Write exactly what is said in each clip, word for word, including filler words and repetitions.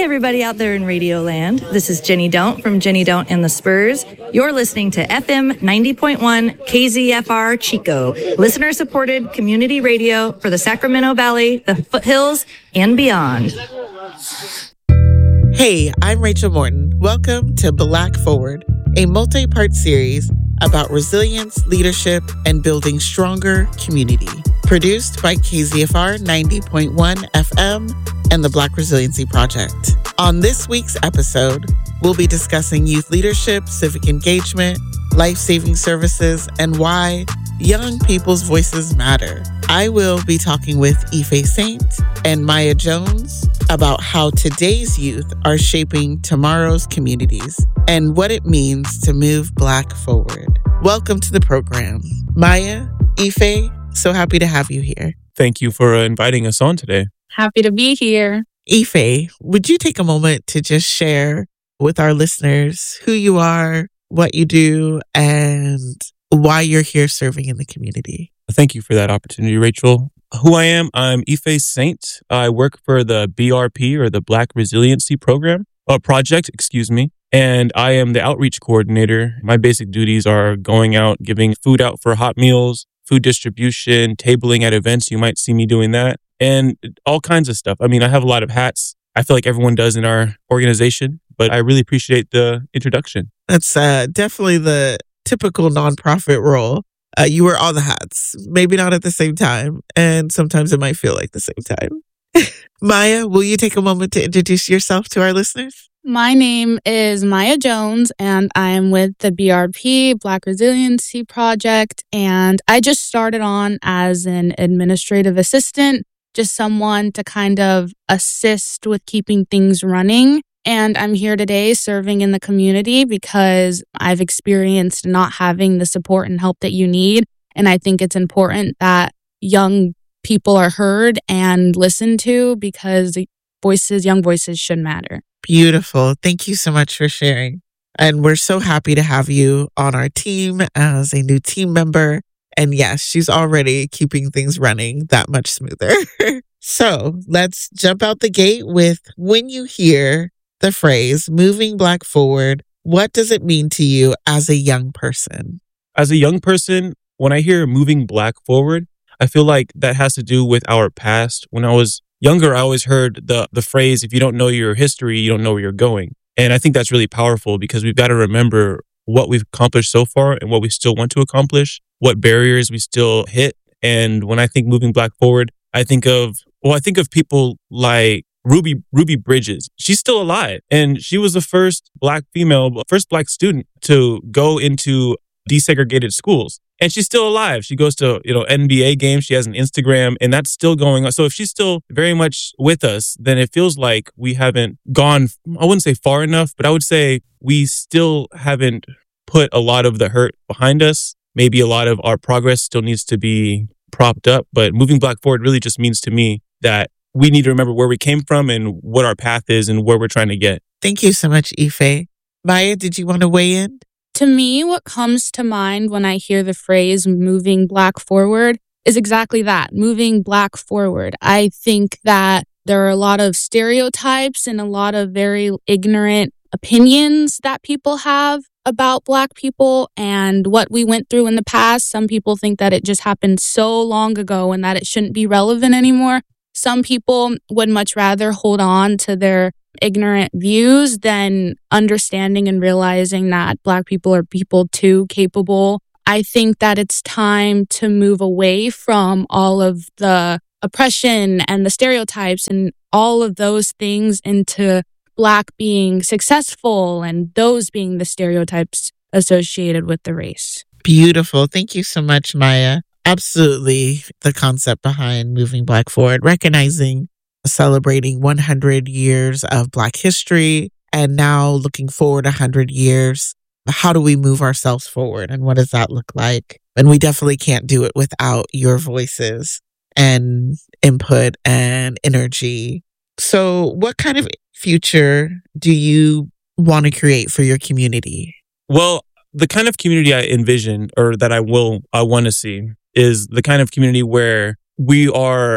everybody out there in Radio Land. This is Jenny Don't from Jenny Don't and the Spurs. You're listening to F M ninety point one K Z F R Chico, listener-supported community radio for the Sacramento Valley, the foothills, and beyond. Hey, I'm Rachel Morton. Welcome to Black Forward, a multi-part series about resilience, leadership, and building stronger community. Produced by K Z F R ninety point one F M and the Black Resiliency Project. On this week's episode, we'll be discussing youth leadership, civic engagement, life-saving services, and why young people's voices matter. I will be talking with Ife Saint and Maya Jones about how today's youth are shaping tomorrow's communities and what it means to move Black forward. Welcome to the program. Maya, Ife, so happy to have you here. Thank you for uh, inviting us on today. Happy to be here. Ife, would you take a moment to just share with our listeners who you are, what you do, and why you're here serving in the community? Thank you for that opportunity, Rachel. Who I am, I'm Ife Saint. I work for the B R P, or the Black Resiliency Program, uh, Project, excuse me, and I am the outreach coordinator. My basic duties are going out, giving food out for hot meals, food distribution, tabling at events. You might see me doing that, and all kinds of stuff. I mean, I have a lot of hats. I feel like everyone does in our organization, but I really appreciate the introduction. That's uh, definitely the typical nonprofit role. Uh, you wear all the hats, maybe not at the same time, and sometimes it might feel like the same time. Maya, will you take a moment to introduce yourself to our listeners? My name is Maya Jones, and I am with the B R P, Black Resiliency Project, and I just started on as an administrative assistant, just someone to kind of assist with keeping things running. And I'm here today serving in the community because I've experienced not having the support and help that you need. And I think it's important that young people are heard and listened to because voices, young voices should matter. Beautiful. Thank you so much for sharing. And we're so happy to have you on our team as a new team member. And yes, she's already keeping things running that much smoother. So let's jump out the gate with, when you hear the phrase moving Black forward, what does it mean to you as a young person? As a young person, when I hear moving Black forward, I feel like that has to do with our past. When I was younger, I always heard the the phrase, if you don't know your history, you don't know where you're going. And I think that's really powerful because we've got to remember what we've accomplished so far and what we still want to accomplish, what barriers we still hit. And when I think moving Black forward, I think of, well, I think of people like Ruby Ruby Bridges. She's still alive, and she was the first Black female, first Black student to go into desegregated schools. And she's still alive. She goes to, you know, N B A games. She has an Instagram, and that's still going on. So if she's still very much with us, then it feels like we haven't gone, I wouldn't say far enough, but I would say we still haven't put a lot of the hurt behind us. Maybe a lot of our progress still needs to be propped up. But moving Black forward really just means to me that we need to remember where we came from and what our path is and where we're trying to get. Thank you so much, Ife. Maya, did you want to weigh in? To me, what comes to mind when I hear the phrase moving Black forward is exactly that, moving Black forward. I think that there are a lot of stereotypes and a lot of very ignorant opinions that people have about Black people and what we went through in the past. Some people think that it just happened so long ago and that it shouldn't be relevant anymore. Some people would much rather hold on to their ignorant views than understanding and realizing that Black people are people too, capable. I think that it's time to move away from all of the oppression and the stereotypes and all of those things into Black being successful and those being the stereotypes associated with the race. Beautiful. Thank you so much, Maya. Absolutely the concept behind moving Black forward, recognizing, celebrating one hundred years of Black history, and now looking forward one hundred years. How do we move ourselves forward, and what does that look like? And we definitely can't do it without your voices and input and energy. So what kind of future do you want to create for your community? Well, the kind of community I envision, or that I will, I want to see, is the kind of community where we are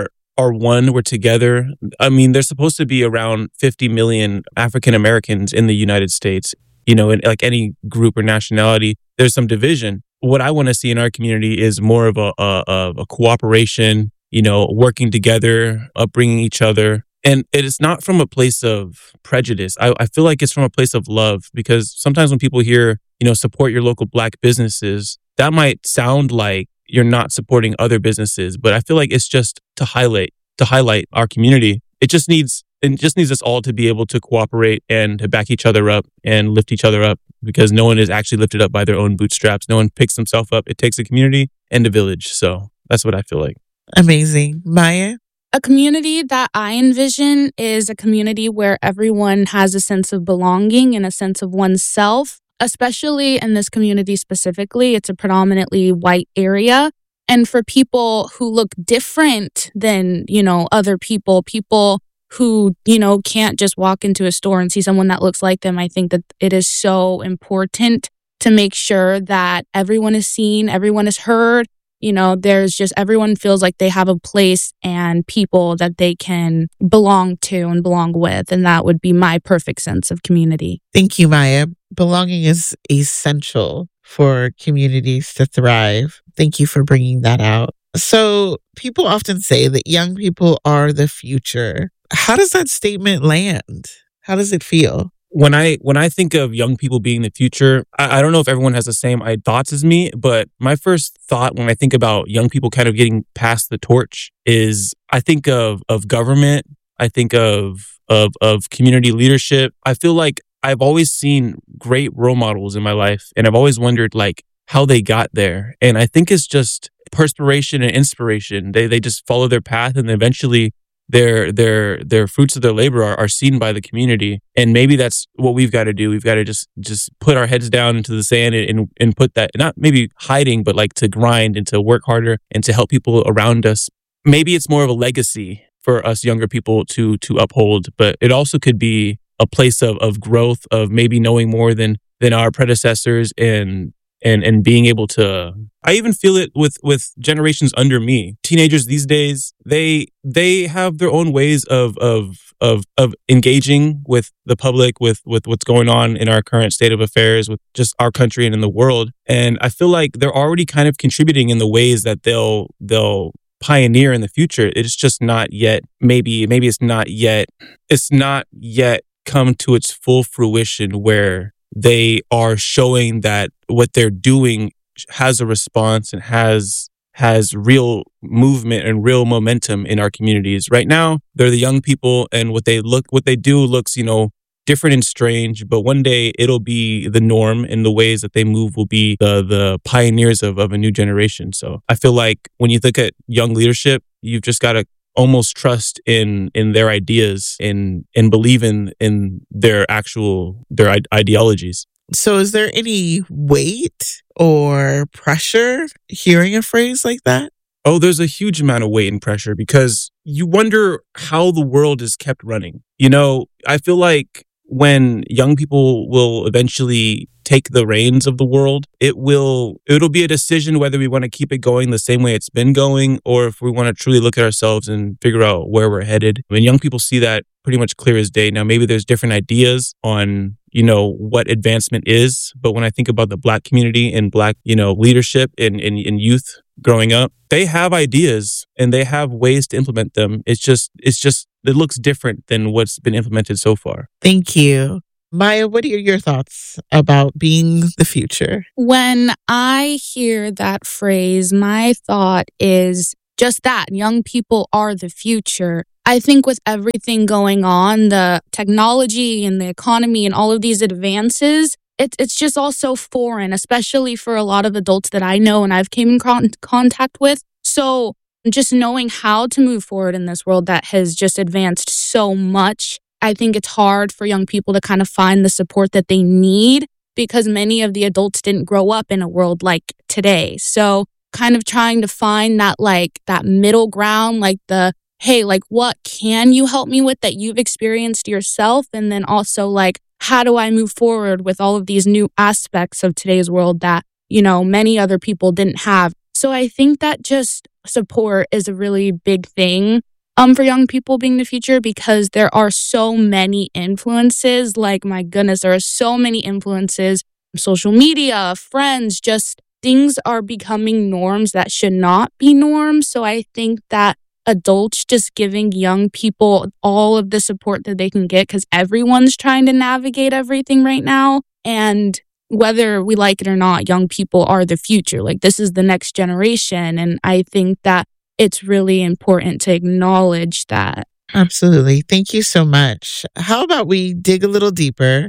are one. We're together. I mean, there's supposed to be around fifty million African Americans in the United States. You know, in like any group or nationality, there's some division. What I want to see in our community is more of a, a, a cooperation, you know, working together, upbringing each other. And it is not from a place of prejudice. I, I feel like it's from a place of love, because sometimes when people hear, you know, support your local Black businesses, that might sound like you're not supporting other businesses. But I feel like it's just to highlight, to highlight our community. It just needs, it just needs us all to be able to cooperate and to back each other up and lift each other up, because no one is actually lifted up by their own bootstraps. No one picks themselves up. It takes a community and a village. So that's what I feel like. Amazing. Maya? A community that I envision is a community where everyone has a sense of belonging and a sense of oneself, especially in this community specifically. It's a predominantly white area. And for people who look different than, you know, other people, people who, you know, can't just walk into a store and see someone that looks like them, I think that it is so important to make sure that everyone is seen, everyone is heard. You know, there's just, everyone feels like they have a place and people that they can belong to and belong with. And that would be my perfect sense of community. Thank you, Maya. Belonging is essential for communities to thrive. Thank you for bringing that out. So people often say that young people are the future. How does that statement land? How does it feel? When I when I think of young people being the future, I, I don't know if everyone has the same thoughts as me, but my first thought when I think about young people kind of getting past the torch is I think of of government. I think of of of community leadership. I feel like I've always seen great role models in my life, and I've always wondered like how they got there. And I think it's just perspiration and inspiration. They they just follow their path, and eventually their their their fruits of their labor are, are seen by the community. And maybe that's what we've got to do. We've got to just just put our heads down into the sand and and put that, not maybe hiding, but like to grind and to work harder and to help people around us. Maybe it's more of a legacy for us younger people to to uphold, but it also could be a place of of growth, of maybe knowing more than than our predecessors, and and and being able to, I even feel it with with generations under me. Teenagers these days, they they have their own ways of of of of engaging with the public, with with what's going on in our current state of affairs, with just our country and in the world. And I feel like they're already kind of contributing in the ways that they'll they'll pioneer in the future. It's just not yet, maybe maybe it's not yet, it's not yet come to its full fruition where they are showing that what they're doing has a response and has has real movement and real momentum in our communities. Right now, they're the young people, and what they look, what they do looks, you know, different and strange. But one day it'll be the norm, and the ways that they move will be the the pioneers of, of a new generation. So I feel like when you look at young leadership, you've just got to almost trust in in their ideas and and believe in in their actual their ideologies. So is there any weight or pressure hearing a phrase like that? Oh, there's a huge amount of weight and pressure, because you wonder how the world is kept running. You know, I feel like when young people will eventually take the reins of the world, it will it'll be a decision whether we want to keep it going the same way it's been going, or if we want to truly look at ourselves and figure out where we're headed. I mean, young people see that pretty much clear as day. Now, maybe there's different ideas on, you know, what advancement is. But when I think about the Black community and Black, you know, leadership and in, in, in youth growing up, they have ideas and they have ways to implement them. It's just, it's just, it looks different than what's been implemented so far. Thank you. Maya, what are your thoughts about being the future? When I hear that phrase, my thought is just that young people are the future. I think with everything going on, the technology and the economy and all of these advances, it's it's just all so foreign, especially for a lot of adults that I know and I've came in con- contact with. So just knowing how to move forward in this world that has just advanced so much, I think it's hard for young people to kind of find the support that they need, because many of the adults didn't grow up in a world like today. So kind of trying to find that like that middle ground, like the, hey, like what can you help me with that you've experienced yourself? And then also like, how do I move forward with all of these new aspects of today's world that, you know, many other people didn't have? So I think that just support is a really big thing. um, for young people being the future, because there are so many influences. Like, my goodness, there are so many influences, social media, friends, just things are becoming norms that should not be norms. So I think that adults just giving young people all of the support that they can get, because everyone's trying to navigate everything right now. And whether we like it or not, young people are the future. Like, this is the next generation. And I think that it's really important to acknowledge that. Absolutely. Thank you so much. How about we dig a little deeper,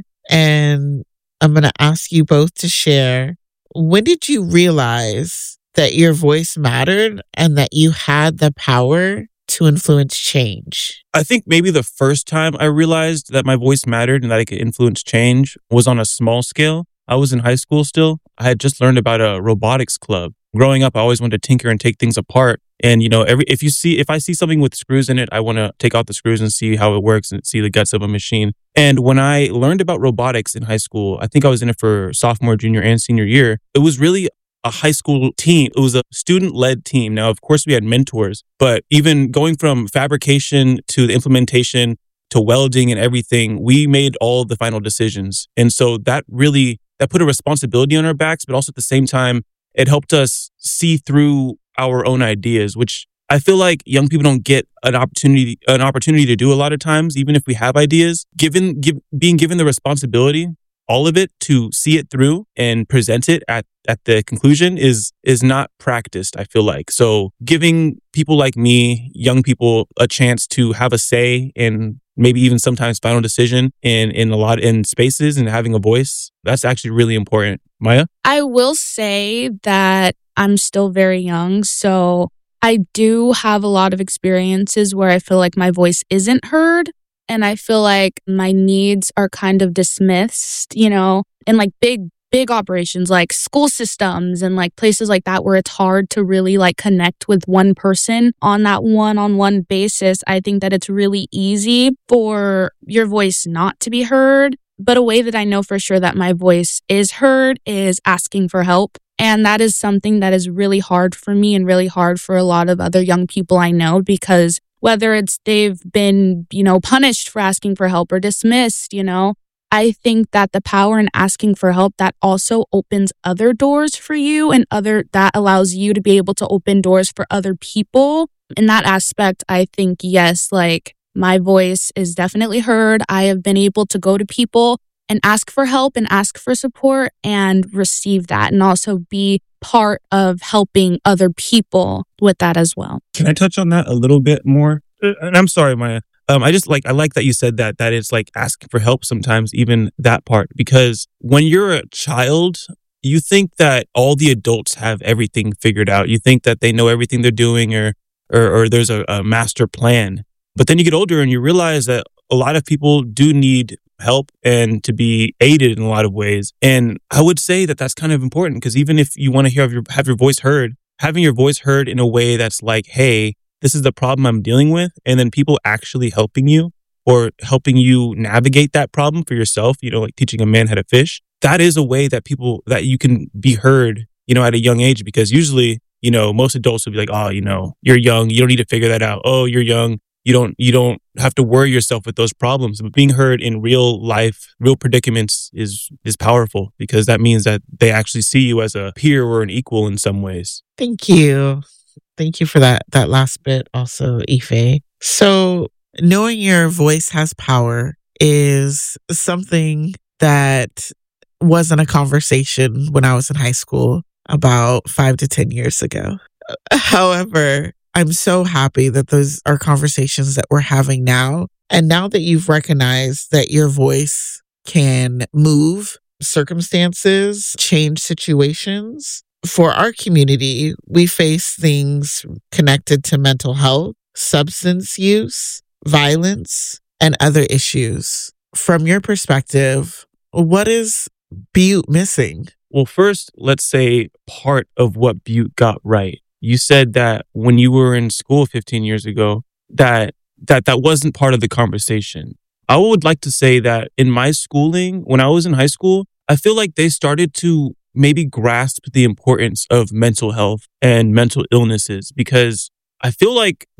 and I'm going to ask you both to share, when did you realize that your voice mattered and that you had the power to influence change? I think maybe the first time I realized that my voice mattered and that I could influence change was on a small scale. I was in high school still. I had just learned about a robotics club. Growing up, I always wanted to tinker and take things apart. And, you know, every if you see, if I see something with screws in it, I want to take out the screws and see how it works and see the guts of a machine. And when I learned about robotics in high school, I think I was in it for sophomore, junior, and senior year. It was really a high school team. It was a student-led team. Now, of course, we had mentors, but even going from fabrication to the implementation to welding and everything, we made all the final decisions. And so that really, that put a responsibility on our backs, but also at the same time, it helped us see through our own ideas, which I feel like young people don't get an opportunity an opportunity to do a lot of times, even if we have ideas. Given give, being given the responsibility, all of it, to see it through and present it at, at the conclusion is is not practiced, I feel like. So giving people like me, young people, a chance to have a say and maybe even sometimes final decision in, in a lot in spaces and having a voice, that's actually really important. Maya? I will say that I'm still very young, so I do have a lot of experiences where I feel like my voice isn't heard. And I feel like my needs are kind of dismissed, you know, in like big, big operations like school systems and like places like that where it's hard to really like connect with one person on that one-on-one basis. I think that it's really easy for your voice not to be heard. But a way that I know for sure that my voice is heard is asking for help. And that is something that is really hard for me and really hard for a lot of other young people I know, because whether it's they've been, you know, punished for asking for help or dismissed, you know, I think that the power in asking for help, that also opens other doors for you, and other that allows you to be able to open doors for other people. In that aspect, I think, yes, like my voice is definitely heard. I have been able to go to people and ask for help and ask for support and receive that, and also be part of helping other people with that as well. Can I touch on that a little bit more? And I'm sorry, Maya. Um, I just like, I like that you said that, that it's like asking for help sometimes, even that part, because when you're a child, you think that all the adults have everything figured out. You think that they know everything they're doing, or, or, or there's a, a master plan. But then you get older and you realize that a lot of people do need help and to be aided in a lot of ways. And I would say that that's kind of important, because even if you want to hear your, have your voice heard, having your voice heard in a way that's like, hey, this is the problem I'm dealing with, and then people actually helping you or helping you navigate that problem for yourself, you know, like teaching a man how to fish. That is a way that people, that you can be heard, you know, at a young age, because usually, you know, most adults will be like, oh, you know, you're young, you don't need to figure that out. Oh, you're young. You don't you don't have to worry yourself with those problems. But being heard in real life, real predicaments is is powerful, because that means that they actually see you as a peer or an equal in some ways. Thank you. Thank you for that that last bit also, Ife. So knowing your voice has power is something that wasn't a conversation when I was in high school about five to ten years ago. However, I'm so happy that those are conversations that we're having now. And now that you've recognized that your voice can move circumstances, change situations, for our community, we face things connected to mental health, substance use, violence, and other issues. From your perspective, what is Butte missing? Well, first, let's say part of what Butte got right. You said that when you were in school fifteen years ago, that that that wasn't part of the conversation. I would like to say that in my schooling, when I was in high school, I feel like they started to maybe grasp the importance of mental health and mental illnesses, because I feel like that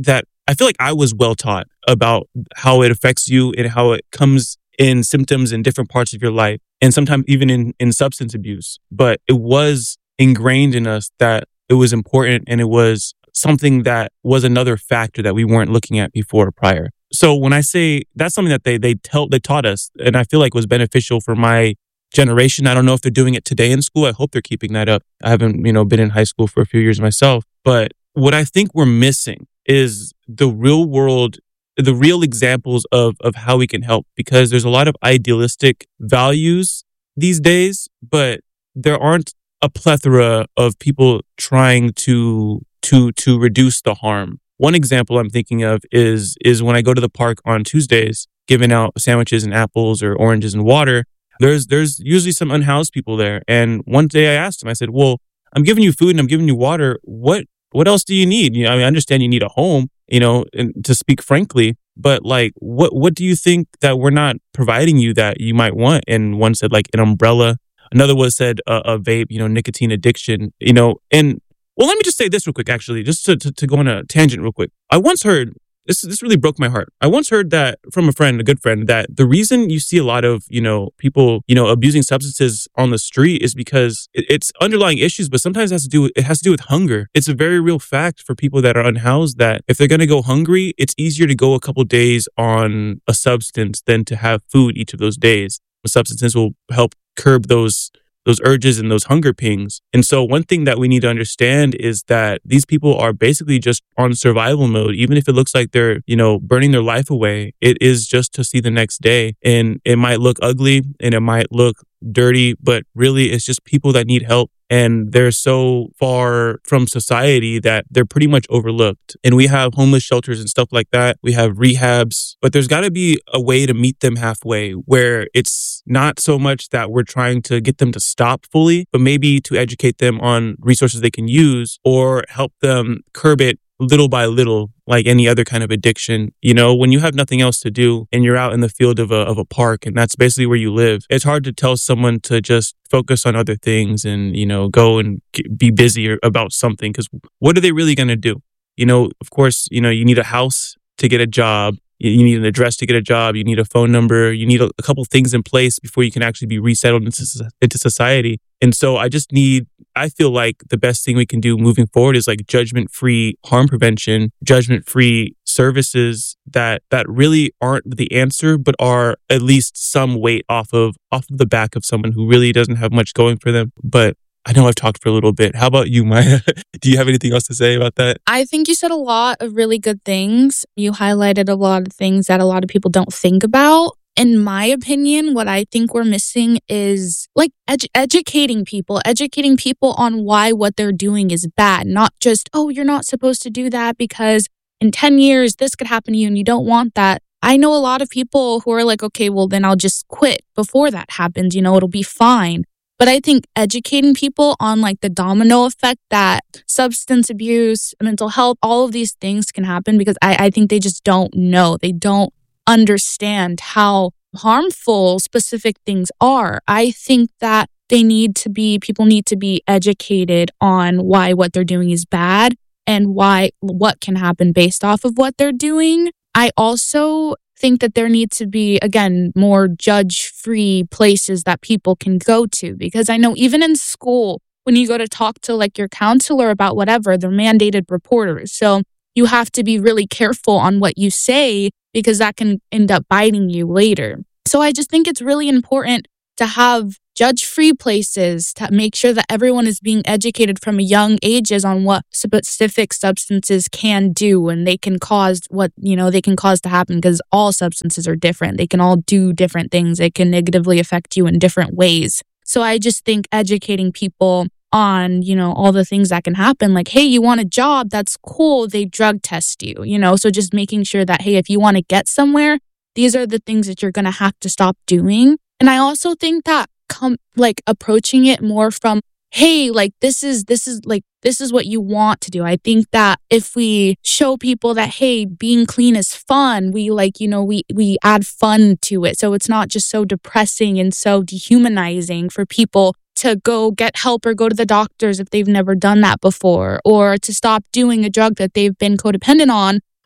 I feel like I was well taught about how it affects you and how it comes in symptoms in different parts of your life, and sometimes even in, in substance abuse. But it was ingrained in us that it was important, and it was something that was another factor that we weren't looking at before or prior. So when I say that's something that they they tell they taught us, and I feel like was beneficial for my generation. I don't know if they're doing it today in school. I hope they're keeping that up. I haven't, you know, been in high school for a few years myself. But what I think we're missing is the real world, the real examples of of how we can help, because there's a lot of idealistic values these days, but there aren't a plethora of people trying to to to reduce the harm. One example I'm thinking of is is when I go to the park on Tuesdays, giving out sandwiches and apples or oranges and water. There's there's usually some unhoused people there. And one day I asked him, I said, well, I'm giving you food and I'm giving you water. What what else do you need? You know, I mean, I understand you need a home, you know, and to speak frankly, but like, what what do you think that we're not providing you that you might want? And one said like an umbrella. Another one said uh, a vape, you know, nicotine addiction, you know, and well, let me just say this real quick, actually, just to, to, to go on a tangent real quick. I once heard, this this really broke my heart. I once heard that from a friend, a good friend, that the reason you see a lot of, you know, people, you know, abusing substances on the street is because it, it's underlying issues, but sometimes it has to do with, it has to do with hunger. It's a very real fact for people that are unhoused that if they're going to go hungry, it's easier to go a couple days on a substance than to have food each of those days. The substances will help curb those those urges and those hunger pings. And so one thing that we need to understand is that these people are basically just on survival mode. Even if it looks like they're, you know, burning their life away, it is just to see the next day. And it might look ugly and it might look dirty, but really it's just people that need help. And they're so far from society that they're pretty much overlooked. And we have homeless shelters and stuff like that. We have rehabs, but there's got to be a way to meet them halfway where it's not so much that we're trying to get them to stop fully, but maybe to educate them on resources they can use or help them curb it little by little, like any other kind of addiction. You know, when you have nothing else to do and you're out in the field of a of a park and that's basically where you live, it's hard to tell someone to just focus on other things and, you know, go and be busy about something, because what are they really going to do? You know, of course, you know, you need a house to get a job. You need an address to get a job. You need a phone number. You need a, a couple things in place before you can actually be resettled into, into society. And so I just need, I feel like the best thing we can do moving forward is like judgment-free harm prevention, judgment-free services that that really aren't the answer, but are at least some weight off of off of the back of someone who really doesn't have much going for them. But I know I've talked for a little bit. How about you, Maya? Do you have anything else to say about that? I think you said a lot of really good things. You highlighted a lot of things that a lot of people don't think about. In my opinion, what I think we're missing is like edu- educating people, educating people on why what they're doing is bad, not just, oh, you're not supposed to do that because in ten years, this could happen to you and you don't want that. I know a lot of people who are like, okay, well, then I'll just quit before that happens. You know, it'll be fine. But I think educating people on like the domino effect that substance abuse, mental health, all of these things can happen, because I, I think they just don't know. They don't understand how harmful specific things are. I think that they need to be, people need to be educated on why what they're doing is bad and why what can happen based off of what they're doing. I also think that there needs to be, again, more judge-free places that people can go to, because I know even in school, when you go to talk to like your counselor about whatever, they're mandated reporters. So you have to be really careful on what you say, because that can end up biting you later. So I just think it's really important to have judge-free places to make sure that everyone is being educated from young ages on what specific substances can do and they can cause what, you know, they can cause to happen, because all substances are different. They can all do different things. It can negatively affect you in different ways. So I just think educating people on, you know, all the things that can happen, like, hey, you want a job, that's cool. They drug test you, you know, so just making sure that, hey, if you want to get somewhere, these are the things that you're going to have to stop doing. And I also think that come like approaching it more from, hey, like this is this is like this is what you want to do. I think that if we show people that, hey, being clean is fun, we like, you know, we we add fun to it. So it's not just so depressing and so dehumanizing for people to go get help or go to the doctors if they've never done that before, or to stop doing a drug that they've been codependent on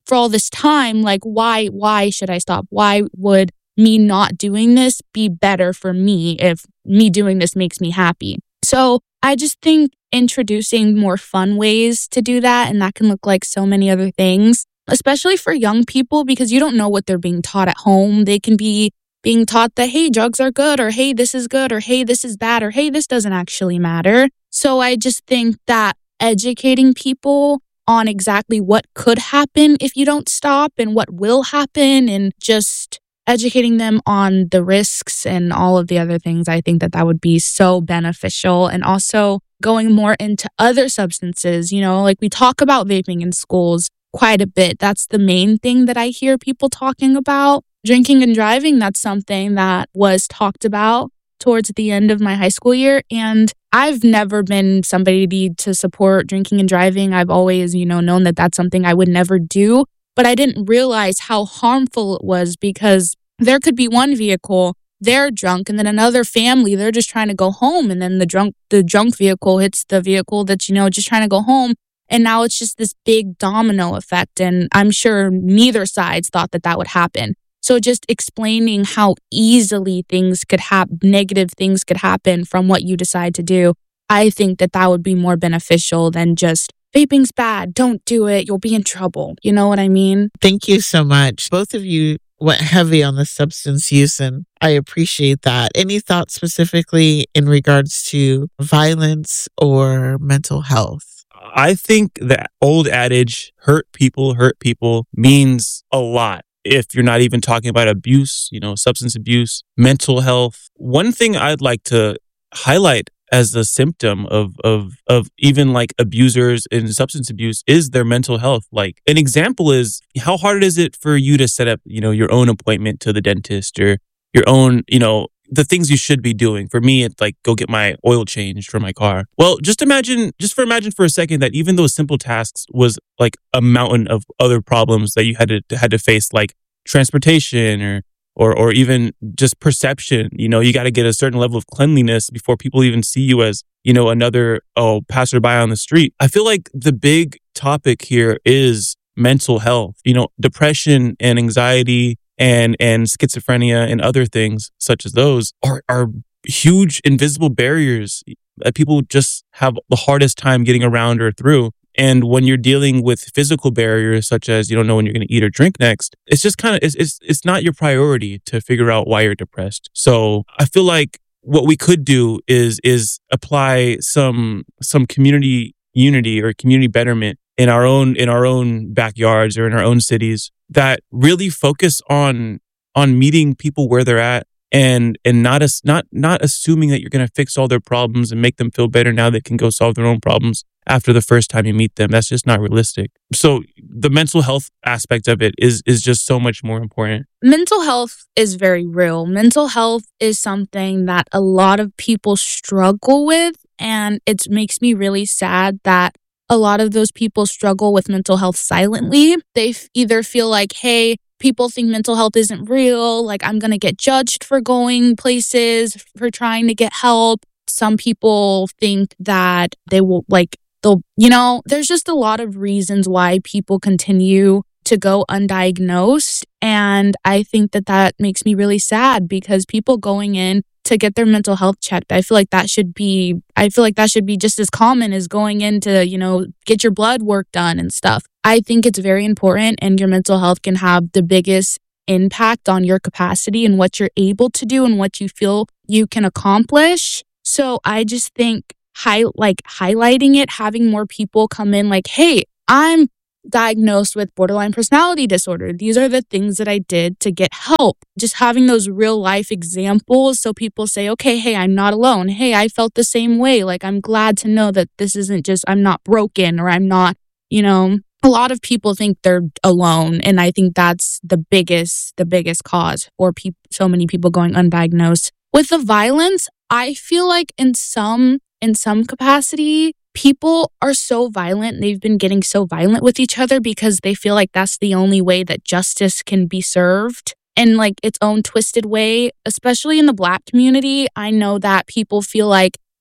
for all this time, like, why, why should I stop? Why would me not doing this be better for me if me doing this makes me happy? So I just think introducing more fun ways to do that, and that can look like so many other things, especially for young people, because you don't know what they're being taught at home. They can be being taught that, hey, drugs are good, or hey, this is good, or hey, this is bad, or hey, this doesn't actually matter. So I just think that educating people on exactly what could happen if you don't stop and what will happen, and just educating them on the risks and all of the other things, I think that that would be so beneficial. And also going more into other substances, you know, like we talk about vaping in schools quite a bit. That's the main thing that I hear people talking about. Drinking and driving, that's something that was talked about towards the end of my high school year. And I've never been somebody to support drinking and driving. I've always, you know, known that that's something I would never do. But I didn't realize how harmful it was, because there could be one vehicle, they're drunk, and then another family, they're just trying to go home. And then the drunk, the drunk vehicle hits the vehicle that's, you know, just trying to go home. And now it's just this big domino effect. And I'm sure neither sides thought that that would happen. So just explaining how easily things could happen, negative things could happen from what you decide to do, I think that that would be more beneficial than just, vaping's bad, don't do it, you'll be in trouble. You know what I mean? Thank you so much. Both of you went heavy on the substance use, and I appreciate that. Any thoughts specifically in regards to violence or mental health? I think the old adage, hurt people, hurt people, means a lot. If you're not even talking about abuse, you know, substance abuse, mental health. One thing I'd like to highlight as a symptom of of of even like abusers in substance abuse is their mental health. Like an example is, how hard is it for you to set up, you know, your own appointment to the dentist, or your own, you know, the things you should be doing. For me, it's like go get my oil changed for my car. Well, just imagine, just for imagine for a second that even those simple tasks was like a mountain of other problems that you had to had to face, like transportation or or or even just perception. You know, you got to get a certain level of cleanliness before people even see you as, you know, another oh passerby on the street. I feel like the big topic here is mental health. You know, depression and anxiety and and schizophrenia and other things such as those are are huge invisible barriers that people just have the hardest time getting around or through. And when you're dealing with physical barriers, such as you don't know when you're going to eat or drink next, it's just kind of, it's, it's it's not your priority to figure out why you're depressed. So I feel like what we could do is is apply some some community unity or community betterment in our own in our own backyards or in our own cities that really focus on on meeting people where they're at, and and not as not not assuming that you're going to fix all their problems and make them feel better now they can go solve their own problems after the first time you meet them. That's just not realistic. So the mental health aspect of it is is just so much more important. Mental health is very real. Mental health is something that a lot of people struggle with, and it makes me really sad that a lot of those people struggle with mental health silently. They f- either feel like, hey, people think mental health isn't real, like I'm going to get judged for going places, for trying to get help. Some people think that they will, like, they'll, you know, there's just a lot of reasons why people continue to go undiagnosed. And I think that that makes me really sad, because people going in to get their mental health checked, I feel like that should be, I feel like that should be just as common as going in to, you know, get your blood work done and stuff. I think it's very important, and your mental health can have the biggest impact on your capacity and what you're able to do and what you feel you can accomplish. So I just think high, like highlighting it, having more people come in like, hey, I'm diagnosed with borderline personality disorder. These are the things that I did to get help. Just having those real life examples so people say, okay, hey, I'm not alone. Hey, I felt the same way. Like, I'm glad to know that this isn't just, I'm not broken, or I'm not, you know, a lot of people think they're alone. And I think that's the biggest, the biggest cause for pe- so many people going undiagnosed. With the violence, I feel like in some, in some capacity, people are so violent. They've been getting so violent with each other because they feel like that's the only way that justice can be served in like its own twisted way, especially in the Black community. I know that people feel like they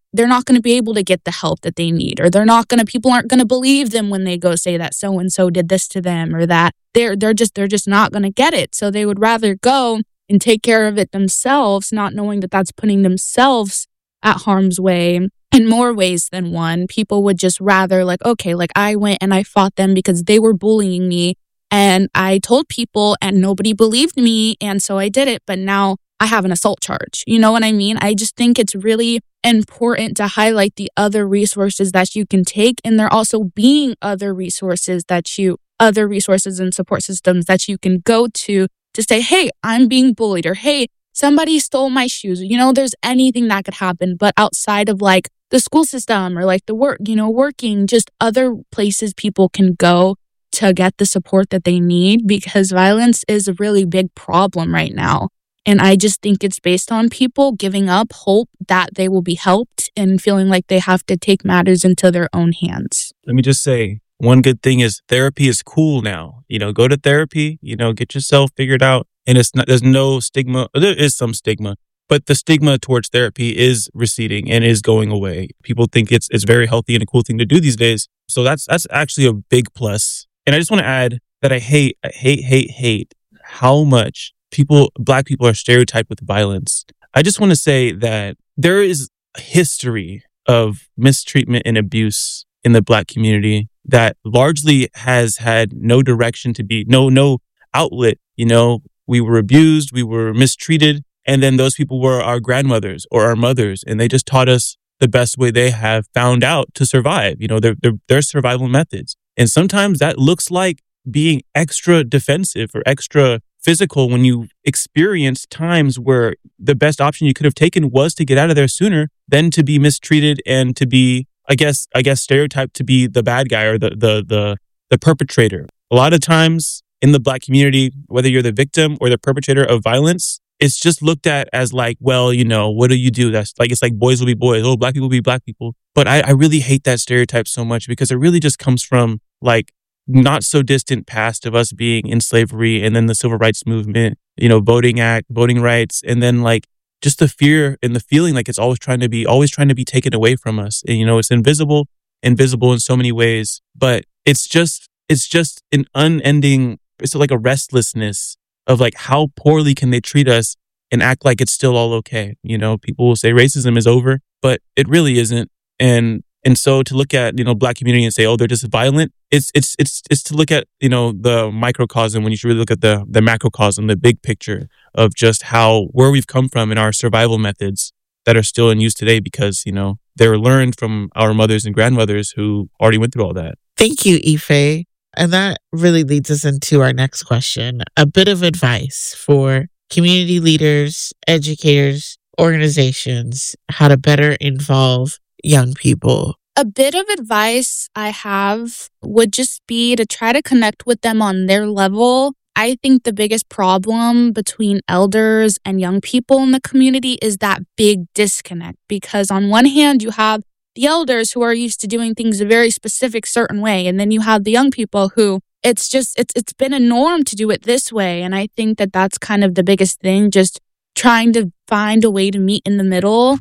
they're not going to be able to get the help that they need, or they're not going to, people aren't going to believe them when they go say that so-and-so did this to them, or that they're, they're just, they're just not going to get it. So they would rather go and take care of it themselves, not knowing that that's putting themselves at harm's way in more ways than one. People would just rather like, okay, like I went and I fought them because they were bullying me, and I told people and nobody believed me, and so I did it, but now I have an assault charge. You know what I mean? I just think it's really important to highlight the other resources that you can take, and there also being other resources that you, other resources and support systems that you can go to to say, hey, I'm being bullied, or hey, somebody stole my shoes. You know, there's anything that could happen, but outside of like the school system or like the work, you know, working, just other places people can go to get the support that they need, because violence is a really big problem right now. And I just think it's based on people giving up hope that they will be helped and feeling like they have to take matters into their own hands. Let me just say, one good thing is therapy is cool now. You know, go to therapy, you know, get yourself figured out. And it's not, there's no stigma. There is some stigma, but the stigma towards therapy is receding and is going away. People think it's it's very healthy and a cool thing to do these days. So that's that's actually a big plus. And I just want to add that I hate, I hate, hate, hate how much people, Black people are stereotyped with violence. I just want to say that there is a history of mistreatment and abuse in the Black community that largely has had no direction to be, no, no outlet. You know, we were abused, we were mistreated, and then those people were our grandmothers or our mothers, and they just taught us the best way they have found out to survive, you know, their, their, their survival methods. And sometimes that looks like being extra defensive or extra physical when you experience times where the best option you could have taken was to get out of there sooner than to be mistreated and to be, I guess, I guess stereotyped to be the bad guy or the, the, the, the perpetrator. A lot of times in the Black community, whether you're the victim or the perpetrator of violence, it's just looked at as like, well, you know, what do you do? That's like, it's like boys will be boys. Oh, Black people will be Black people. But I, I really hate that stereotype so much, because it really just comes from like not so distant past of us being in slavery, and then the civil rights movement, you know, voting act, voting rights, and then like just the fear and the feeling like it's always trying to be, always trying to be taken away from us. And, you know, it's invisible, invisible in so many ways, but it's just, it's just an unending, it's like a restlessness of like, how poorly can they treat us and act like it's still all okay? You know, people will say racism is over, but it really isn't. And And so to look at, you know, Black community and say, oh, they're just violent, it's it's it's it's to look at, you know, the microcosm when you should really look at the the macrocosm, the big picture of just how, where we've come from in our survival methods that are still in use today, because, you know, they were learned from our mothers and grandmothers who already went through all that. Thank you, Ife. And that really leads us into our next question. A bit of advice for community leaders, educators, organizations, how to better involve young people. A bit of advice I have would just be to try to connect with them on their level. I think the biggest problem between elders and young people in the community is that big disconnect, because on one hand, you have the elders who are used to doing things a very specific certain way, and then you have the young people who it's just, it's it's been a norm to do it this way. And I think that that's kind of the biggest thing, just trying to find a way to meet in the middle.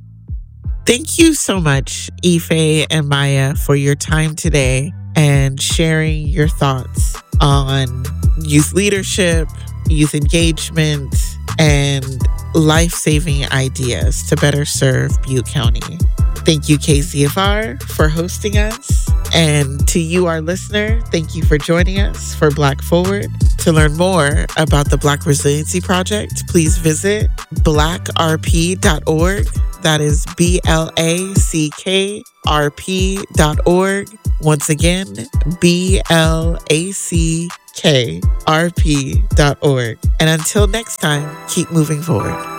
Thank you so much, Ife and Maya, for your time today and sharing your thoughts on youth leadership, youth engagement, and life-saving ideas to better serve Butte County. Thank you, K Z F R, for hosting us. And to you, our listener, thank you for joining us for Black Forward. To learn more about the Black Resiliency Project, please visit black r p dot org. That is B L A C K R P dot org. Once again, B L A C K R P dot org. And until next time, keep moving forward.